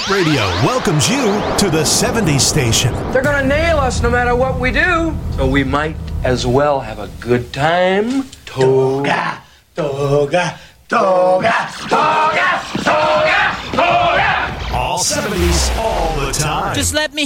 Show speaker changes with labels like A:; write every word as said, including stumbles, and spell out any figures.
A: Radio welcomes you to the seventies station.
B: They're gonna nail us no matter what we do. So we might as well have a good time. Toga, toga, toga, toga, toga, toga.
A: All seventies, all the time.
C: Just let me